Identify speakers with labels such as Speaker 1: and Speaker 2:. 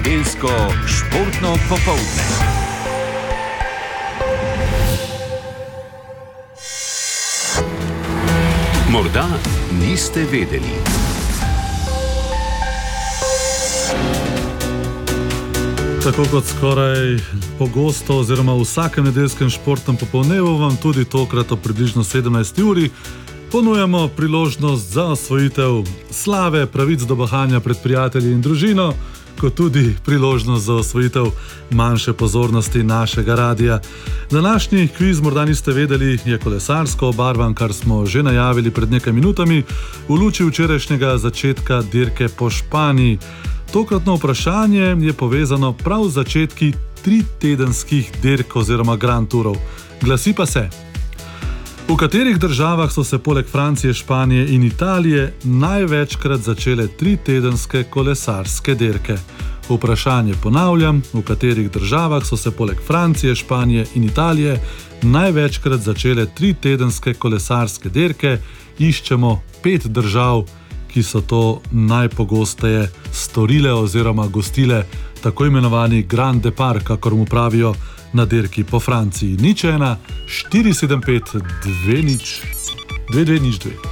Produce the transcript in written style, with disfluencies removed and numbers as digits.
Speaker 1: Nedeljsko športno popoldne. Morda niste vedeli.
Speaker 2: Tako kot skoraj pogosto oziroma v vsakem nedeljskem športnem popoldnevu vam tudi tokrat o približno 17. uri ponujamo priložnost za osvojitev slave, pravic do bahanja pred prijatelji in družino, kot tudi priložnost za osvojitev manjše pozornosti našega radia. Današnji kviz Morda niste vedeli je kolesarsko obarvan, kar smo že najavili pred nekaj minutami v luči včerajšnjega začetka dirke po Španiji. Tokratno vprašanje je povezano prav z začetki 3-tedenskih dirk oziroma Grand Tourov. Glasi pa se: v katerih državah so se poleg Francije, Španije in Italije največkrat začele 3-tedenske kolesarske dirke? Vprašanje ponavljam: v katerih državah so se poleg Francije, Španije in Italije največkrat začele 3-tedenske kolesarske dirke? Iščemo 5 držav, ki so to najpogosteje storile oziroma gostile tako imenovani Grand Depart, kakor mu pravijo na dirki po Franciji. 0-1 475 2 0 2 2 0 2.